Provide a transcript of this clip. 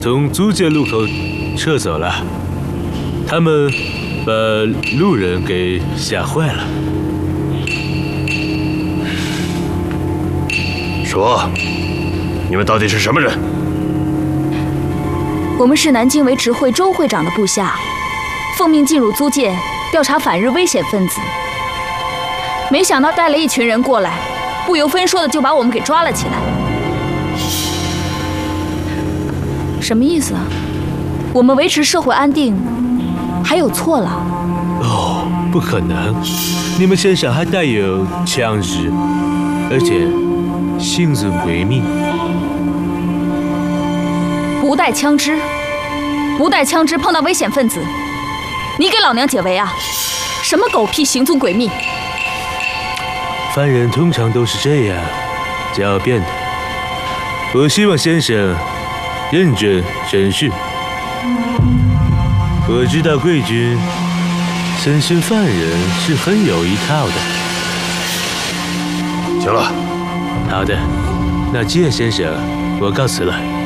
从租界路口撤走了，他们把路人给吓坏了。 说，你们到底是什么人？ 我们是南京为执会周会长的部下，奉命进入租界调查反日危险分子。没想到带了一群人过来，不由分说的就把我们给抓了起来。什么意思啊？我们维持社会安定，还有错了？ 哦，不可能！你们身上还带有枪支，而且行踪诡秘。 不带枪支，不带枪支碰到危险分子，你给老娘解围啊！什么狗屁行踪诡秘！ 犯人通常都是这样，狡辩的。我希望先生认真审讯。我知道贵军审讯犯人是很有一套的。 行了。 好的，那季先生，我告辞了。